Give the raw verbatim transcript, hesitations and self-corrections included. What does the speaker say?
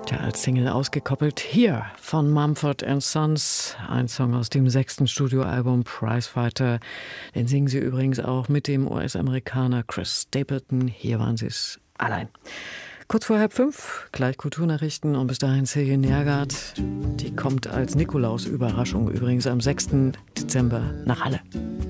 Ja, als Single ausgekoppelt Here von Mumford and Sons, ein Song aus dem sechsten Studioalbum Prizefighter. Den singen sie übrigens auch mit dem U S-Amerikaner Chris Stapleton. Hier waren sie es allein. Kurz vor halb fünf, gleich Kulturnachrichten und bis dahin Celine Nergard. Die kommt als Nikolaus-Überraschung übrigens am sechsten Dezember nach Halle.